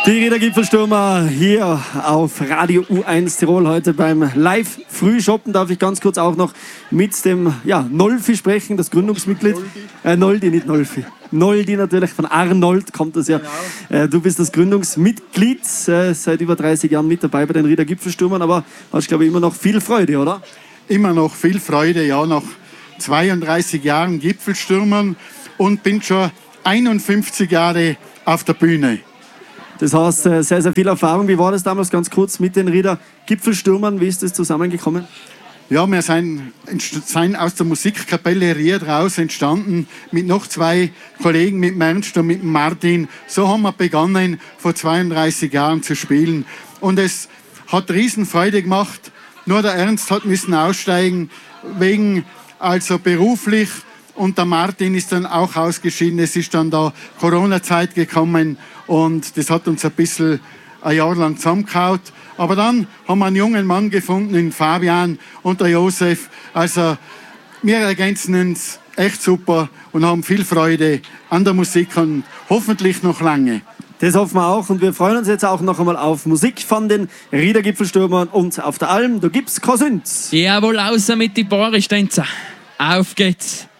Die Rieder-Gipfelstürmer hier auf Radio U1 Tirol heute beim Live-Frühshoppen. Darf ich ganz kurz auch noch mit dem Nolfi sprechen, das Gründungsmitglied. Noldi, nicht Nolfi. Noldi natürlich, von Arnold kommt das ja. Genau. Du bist das Gründungsmitglied, seit über 30 Jahren mit dabei bei den Rieder-Gipfelstürmern, aber hast, glaube ich, immer noch viel Freude, oder? Immer noch viel Freude, ja, nach 32 Jahren Gipfelstürmern und bin schon 51 Jahre auf der Bühne. Das heißt, sehr, sehr viel Erfahrung. Wie war das damals ganz kurz mit den Rieder-Gipfelstürmern? Wie ist das zusammengekommen? Ja, wir sind aus der Musikkapelle Ried raus entstanden, mit noch zwei Kollegen, mit Ernst und mit Martin. So haben wir begonnen, vor 32 Jahren zu spielen. Und es hat Riesenfreude gemacht. Nur der Ernst hat müssen aussteigen, also beruflich. Und der Martin ist dann auch ausgeschieden. Es ist dann da Corona-Zeit gekommen und das hat uns ein Jahr lang zusammengehauen. Aber dann haben wir einen jungen Mann gefunden, den Fabian und der Josef. Also wir ergänzen uns echt super und haben viel Freude an der Musik und hoffentlich noch lange. Das hoffen wir auch und wir freuen uns jetzt auch noch einmal auf Musik von den Rieder-Gipfelstürmern und auf der Alm. Da gibt's kein Sünd. Jawohl, außer mit die Baristenzer. Auf geht's.